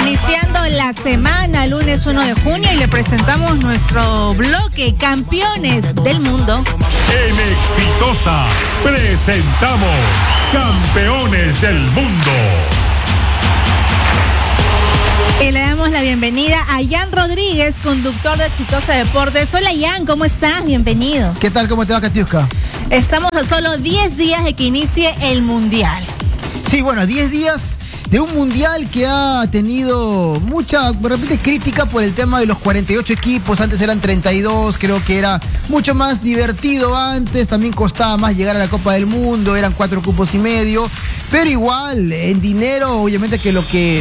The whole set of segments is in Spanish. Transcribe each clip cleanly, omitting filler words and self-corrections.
Iniciando la semana, lunes 1 de junio, y le presentamos nuestro bloque Campeones del Mundo. En Exitosa presentamos Campeones del Mundo. Y le damos la bienvenida a Jan Rodríguez, conductor de Exitosa Deportes. Hola Jan, ¿cómo estás? Bienvenido. ¿Qué tal? ¿Cómo te va, Katiuska? Estamos a solo 10 días de que inicie el Mundial. Sí, bueno, 10 días de un mundial que ha tenido mucha, de repente, crítica por el tema de los 48 equipos. Antes eran 32, creo que era mucho más divertido antes. También costaba más llegar a la Copa del Mundo, eran 4 cupos y medio. Pero igual, en dinero, obviamente que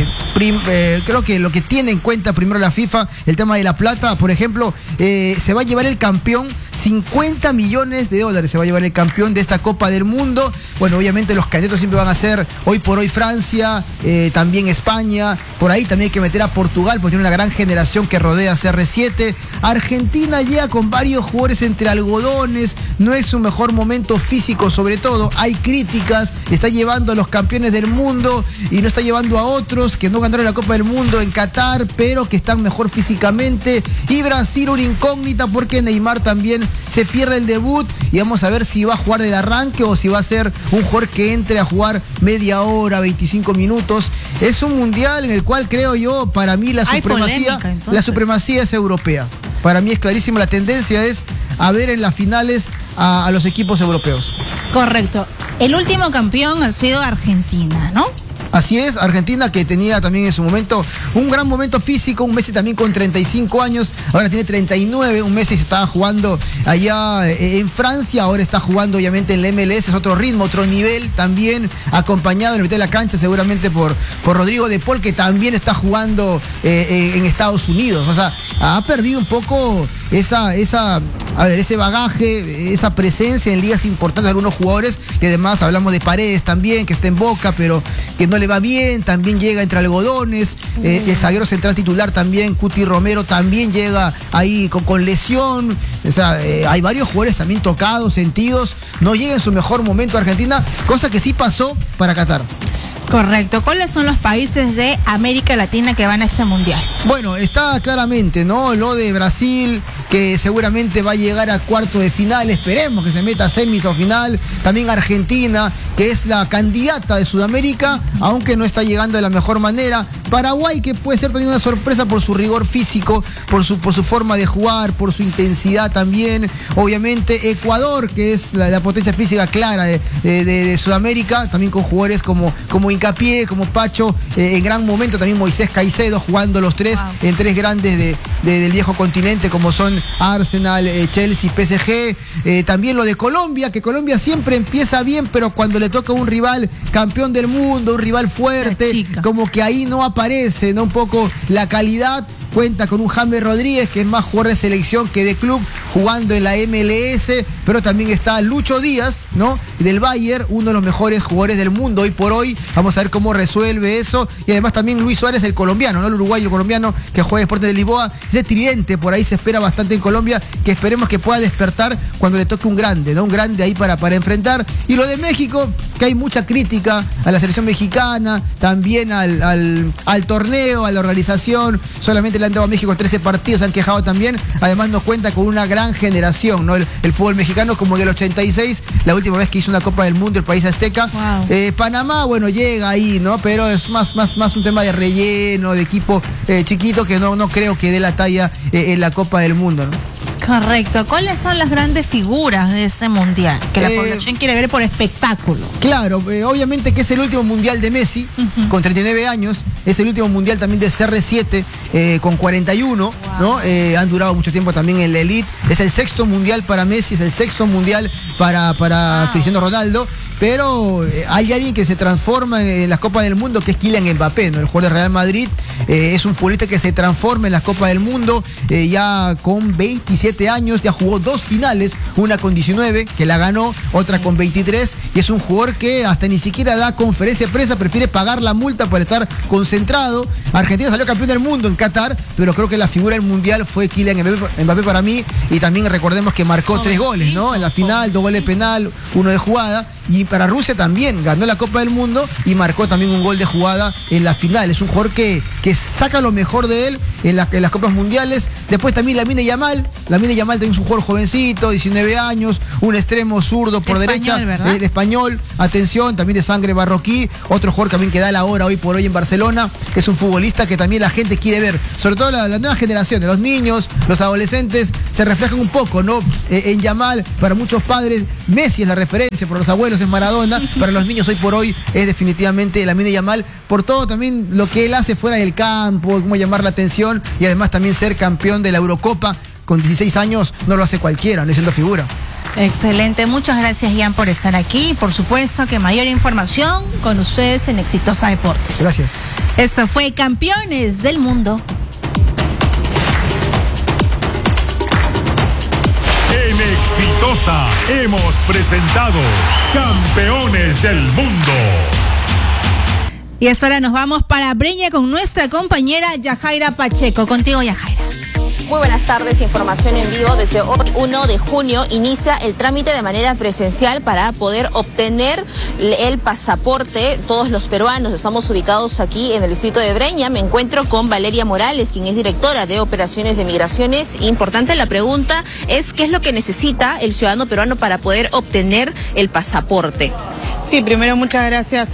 creo que lo que tiene en cuenta primero la FIFA, el tema de la plata, por ejemplo, se va a llevar el campeón 50 millones de dólares, se va a llevar el campeón de esta Copa del Mundo. Bueno, obviamente los candidatos siempre van a ser hoy por hoy Francia, también España, por ahí también hay que meter a Portugal porque tiene una gran generación que rodea a CR7. Argentina llega con varios jugadores entre algodones, no es su mejor momento físico, sobre todo, hay críticas, está llevando a los campeones del mundo y no está llevando a otros que no ganaron la Copa del Mundo en Qatar, pero que están mejor físicamente. Y Brasil, una incógnita porque Neymar también se pierde el debut y vamos a ver si va a jugar del arranque o si va a ser un jugador que entre a jugar media hora, 25 minutos. Es un mundial en el cual creo yo, para mí la supremacía es europea. Para mí es clarísima, la tendencia es a ver en las finales a los equipos europeos. Correcto. El último campeón ha sido Argentina, ¿no? Así es, Argentina, que tenía también en su momento un gran momento físico, un Messi también con 35 años, ahora tiene 39, un Messi se estaba jugando allá en Francia, ahora está jugando obviamente en la MLS, es otro ritmo, otro nivel, también acompañado en el mitad de la cancha seguramente por Rodrigo de Paul, que también está jugando en Estados Unidos. O sea, ha perdido un poco ese bagaje, esa presencia en ligas importantes de algunos jugadores, y además hablamos de Paredes también, que está en Boca, pero que no le va bien, también llega entre algodones. El zaguero central titular también, Cuti Romero, también llega ahí con lesión. O sea, hay varios jugadores también tocados, sentidos, no llega en su mejor momento Argentina, cosa que sí pasó para Qatar. Correcto. ¿Cuáles son los países de América Latina que van a este mundial? Bueno, está claramente, ¿no? Lo de Brasil, que seguramente va a llegar a cuartos de final, esperemos que se meta a semis o final. También Argentina, que es la candidata de Sudamérica, aunque no está llegando de la mejor manera. Paraguay, que puede ser también una sorpresa por su rigor físico, por su forma de jugar, por su intensidad también. Obviamente Ecuador, que es la potencia física clara de Sudamérica, también con jugadores como Hincapié, como Pacho, en gran momento también Moisés Caicedo, jugando los tres en tres grandes del viejo continente, como son Arsenal, Chelsea, PSG. También lo de Colombia, que Colombia siempre empieza bien, pero cuando le toca un rival campeón del mundo, un rival fuerte, como que ahí no aparece, ¿no? Un poco la calidad. Cuenta con un James Rodríguez, que es más jugador de selección que de club, jugando en la MLS, pero también está Lucho Díaz, ¿no? Del Bayern, uno de los mejores jugadores del mundo hoy por hoy. Vamos a ver cómo resuelve eso. Y además también Luis Suárez, el colombiano, ¿no? El uruguayo colombiano que juega Sporting de Lisboa. Ese tridente por ahí se espera bastante en Colombia, que esperemos que pueda despertar cuando le toque un grande, ¿no? Un grande ahí para enfrentar. Y lo de México, que hay mucha crítica a la selección mexicana, también al torneo, a la organización. Solamente le han dado a México 13 partidos, se han quejado también. Además nos cuenta con una gran generación, ¿no? El fútbol mexicano, como en el 86, la última vez que hizo una Copa del Mundo el país azteca. Wow. Panamá, bueno, llega ahí, ¿no? Pero es más un tema de relleno, de equipo chiquito, que no creo que dé la talla en la Copa del Mundo, ¿no? Correcto. ¿Cuáles son las grandes figuras de ese mundial que la población quiere ver por espectáculo? Claro, obviamente que es el último mundial de Messi, con 39 años, es el último mundial también de CR7, con 41, ¿no? Han durado mucho tiempo también en la elite. Es el sexto mundial para Messi, es el sexto mundial para Cristiano Ronaldo. Pero hay alguien que se transforma en las Copas del Mundo, que es Kylian Mbappé, ¿no? El jugador de Real Madrid. Es un futbolista que se transforma en las Copas del Mundo, ya con 27 años, ya jugó 2 finales, una con 19, que la ganó, otra con 23, y es un jugador que hasta ni siquiera da conferencia de prensa, prefiere pagar la multa para estar concentrado. Argentina salió campeón del mundo en Qatar, pero creo que la figura del Mundial fue Kylian Mbappé para mí, y también recordemos que marcó 3 goles, ¿no? En la final, 2 goles penal, 1 de jugada, y para Rusia también ganó la Copa del Mundo y marcó también un gol de jugada en la final. Es un jugador que saca lo mejor de él en las Copas Mundiales. Después también Lamine Yamal también es un jugador jovencito, 19 años, un extremo zurdo por derecha, el español, atención, también de sangre marroquí, otro jugador también que da la hora hoy por hoy en Barcelona. Es un futbolista que también la gente quiere ver, sobre todo la nueva generación, los niños, los adolescentes, se reflejan un poco, ¿no? En Yamal, para muchos padres, Messi es la referencia, por los abuelos es Maradona, para los niños hoy por hoy es definitivamente Lamine Yamal, por todo también lo que él hace fuera del campo, cómo llamar la atención y además también ser campeón de la Eurocopa con 16 años, no lo hace cualquiera, no siendo figura. Excelente, muchas gracias Ian por estar aquí. Por supuesto que mayor información con ustedes en Exitosa Deportes. Gracias. Esto fue Campeones del Mundo. En Exitosa hemos presentado Campeones del Mundo. Y hasta ahora nos vamos para Breña con nuestra compañera Yajaira Pacheco. Contigo, Yajaira. Muy buenas tardes, información en vivo. Desde hoy, 1 de junio, inicia el trámite de manera presencial para poder obtener el pasaporte. Todos los peruanos estamos ubicados aquí en el distrito de Breña. Me encuentro con Valeria Morales, quien es directora de Operaciones de Migraciones. Importante la pregunta es, ¿qué es lo que necesita el ciudadano peruano para poder obtener el pasaporte? Sí, primero muchas gracias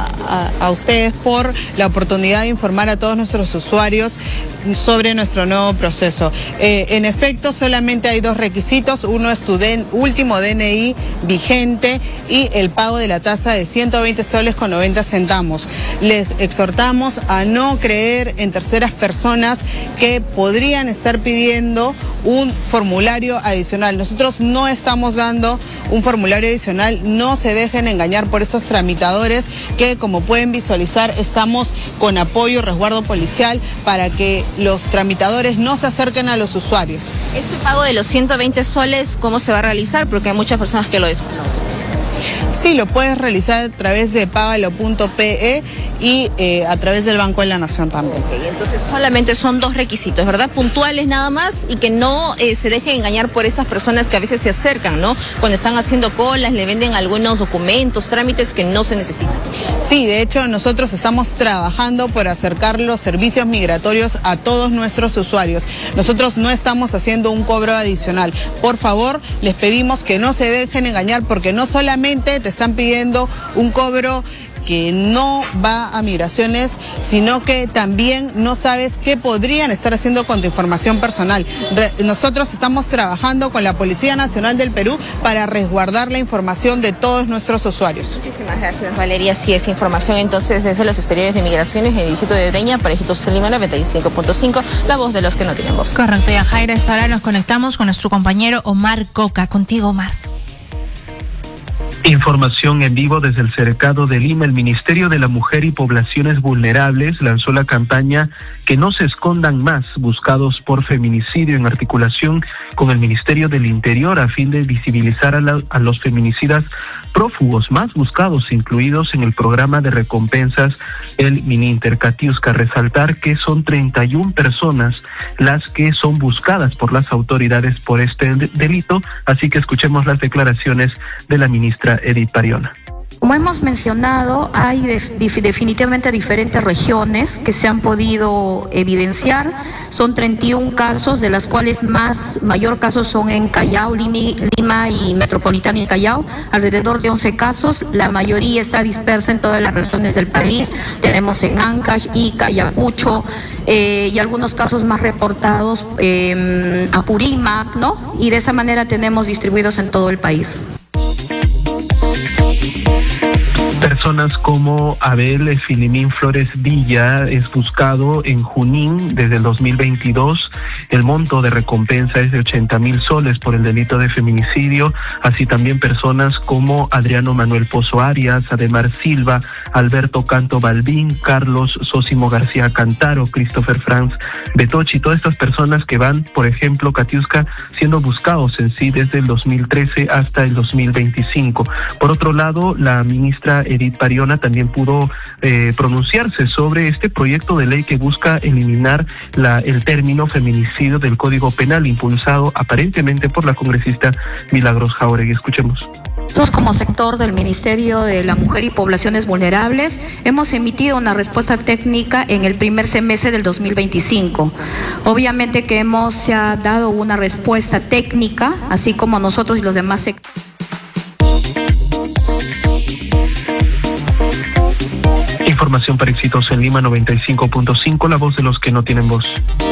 a ustedes por la oportunidad de informar a todos nuestros usuarios sobre nuestro nuevo proceso. En efecto, solamente hay dos requisitos. Uno es tu último DNI vigente y el pago de la tasa de 120 soles con 90 centavos. Les exhortamos a no creer en terceras personas que podrían estar pidiendo un formulario adicional. Nosotros no estamos dando un formulario adicional. No se dejen engañar por esos tramitadores que, como pueden visualizar, estamos con apoyo y resguardo policial para que los tramitadores no se acerquen a los usuarios. Este pago de los 120 soles, ¿cómo se va a realizar? Porque hay muchas personas que lo desconocen. Sí, lo puedes realizar a través de pagalo.pe y a través del Banco de la Nación también. Okay, entonces solamente son dos requisitos, ¿verdad? Puntuales nada más y que no se dejen engañar por esas personas que a veces se acercan, ¿no? Cuando están haciendo colas, le venden algunos documentos, trámites que no se necesitan. Sí, de hecho nosotros estamos trabajando por acercar los servicios migratorios a todos nuestros usuarios. Nosotros no estamos haciendo un cobro adicional. Por favor, les pedimos que no se dejen engañar porque no solamente te están pidiendo un cobro que no va a migraciones, sino que también no sabes qué podrían estar haciendo con tu información personal. Nosotros estamos trabajando con la Policía Nacional del Perú para resguardar la información de todos nuestros usuarios. Muchísimas gracias, Valeria. Sí, esa información entonces desde los exteriores de migraciones en el distrito de Breña, para Exitosa Lima 95.5, la voz de los que no tienen voz. Correcto, Yajaira. Ahora nos conectamos con nuestro compañero Omar Coca. Contigo, Omar. Información en vivo desde el Cercado de Lima. El Ministerio de la Mujer y Poblaciones Vulnerables lanzó la campaña Que no se escondan más, buscados por feminicidio, en articulación con el Ministerio del Interior, a fin de visibilizar a los feminicidas prófugos más buscados, incluidos en el programa de recompensas el Mininter. Katiuska, resaltar que son 31 personas las que son buscadas por las autoridades por este delito, así que escuchemos las declaraciones de la ministra Edith Pariona. Como hemos mencionado, hay definitivamente diferentes regiones que se han podido evidenciar. Son 31 casos, de las cuales mayor casos son en Callao, Lima y Metropolitana y Callao, alrededor de 11 casos. La mayoría está dispersa en todas las regiones del país. Tenemos en Ancash, Ica, Ayacucho, y algunos casos más reportados Apurímac, ¿no? Y de esa manera tenemos distribuidos en todo el país. Personas como Abel Filimín Flores Villa es buscado en Junín desde el 2022. El monto de recompensa es de 80,000 soles por el delito de feminicidio. Así también personas como Adriano Manuel Pozo Arias, Ademar Silva, Alberto Canto Balbín, Carlos Sósimo García Cantaro, Christopher Franz Betochi. Todas estas personas que van, por ejemplo, Katiuska, siendo buscados en sí desde el 2013 hasta el 2025. Por otro lado, la ministra Edith Pariona también pudo pronunciarse sobre este proyecto de ley que busca eliminar el término feminicidio del Código Penal, impulsado aparentemente por la congresista Milagros Jáuregui. Escuchemos. Nosotros como sector del Ministerio de la Mujer y Poblaciones Vulnerables hemos emitido una respuesta técnica en el primer semestre del 2025. Obviamente que hemos dado una respuesta técnica, así como nosotros y los demás sectores. Información para Exitosa en Lima 95.5, la voz de los que no tienen voz.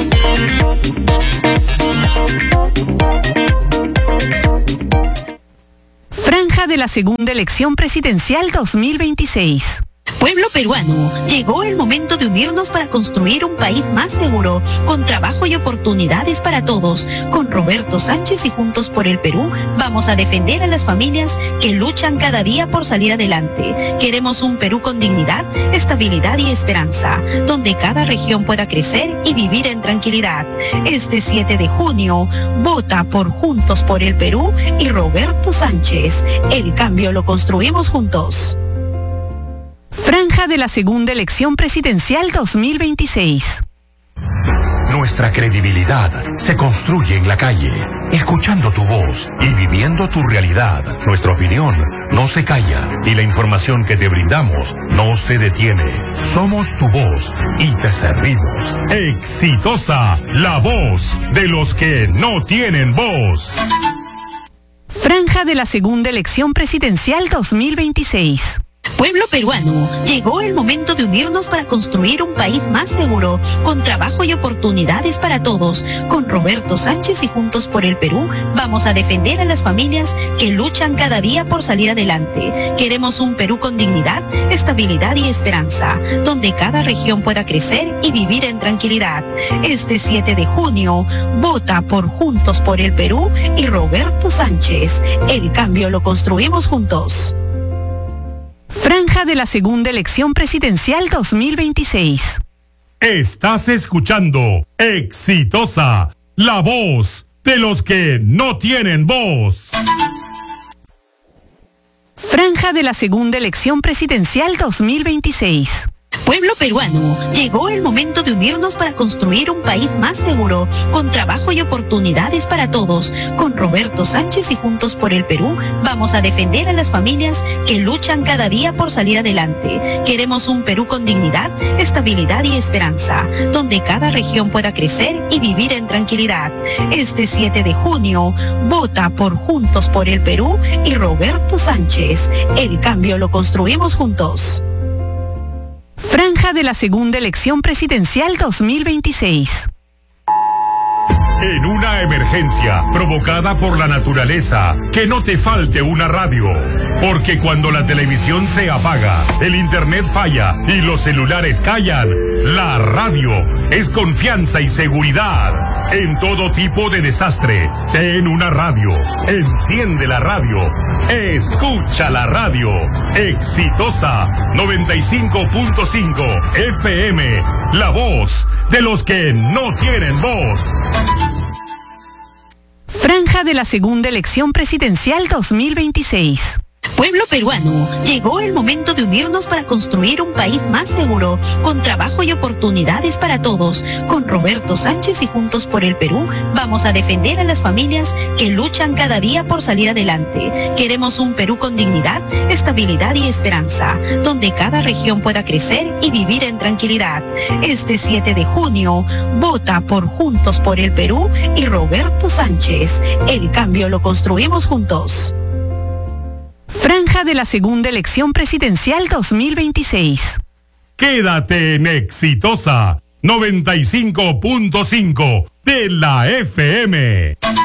Franja de la segunda elección presidencial 2026. Pueblo peruano, llegó el momento de unirnos para construir un país más seguro, con trabajo y oportunidades para todos. Con Roberto Sánchez y Juntos por el Perú, vamos a defender a las familias que luchan cada día por salir adelante. Queremos un Perú con dignidad, estabilidad y esperanza, donde cada región pueda crecer y vivir en tranquilidad. Este 7 de junio, vota por Juntos por el Perú y Roberto Sánchez. El cambio lo construimos juntos. Franja de la segunda elección presidencial 2026. Nuestra credibilidad se construye en la calle, escuchando tu voz y viviendo tu realidad. Nuestra opinión no se calla y la información que te brindamos no se detiene. Somos tu voz y te servimos. Exitosa, la voz de los que no tienen voz. Franja de la segunda elección presidencial 2026. Pueblo peruano, llegó el momento de unirnos para construir un país más seguro, con trabajo y oportunidades para todos. Con Roberto Sánchez y Juntos por el Perú, vamos a defender a las familias que luchan cada día por salir adelante. Queremos un Perú con dignidad, estabilidad y esperanza, donde cada región pueda crecer y vivir en tranquilidad. Este 7 de junio, vota por Juntos por el Perú y Roberto Sánchez. El cambio lo construimos juntos. Franja de la segunda elección presidencial 2026. Estás escuchando Exitosa, la voz de los que no tienen voz. Franja de la segunda elección presidencial 2026. Pueblo peruano, llegó el momento de unirnos para construir un país más seguro, con trabajo y oportunidades para todos. Con Roberto Sánchez y Juntos por el Perú, vamos a defender a las familias que luchan cada día por salir adelante. Queremos un Perú con dignidad, estabilidad y esperanza, donde cada región pueda crecer y vivir en tranquilidad. Este 7 de junio, vota por Juntos por el Perú y Roberto Sánchez. El cambio lo construimos juntos. Franja de la segunda elección presidencial 2026. En una emergencia provocada por la naturaleza, que no te falte una radio. Porque cuando la televisión se apaga, el internet falla y los celulares callan, la radio es confianza y seguridad. En todo tipo de desastre, ten una radio. Enciende la radio. Escucha la radio. Exitosa 95.5 FM. La voz de los que no tienen voz. Franja de la segunda elección presidencial 2026. Pueblo peruano, llegó el momento de unirnos para construir un país más seguro, con trabajo y oportunidades para todos. Con Roberto Sánchez y Juntos por el Perú, vamos a defender a las familias que luchan cada día por salir adelante. Queremos un Perú con dignidad, estabilidad y esperanza, donde cada región pueda crecer y vivir en tranquilidad. Este 7 de junio, vota por Juntos por el Perú y Roberto Sánchez. El cambio lo construimos juntos. Franja de la segunda elección presidencial 2026. Quédate en Exitosa 95.5 de la FM.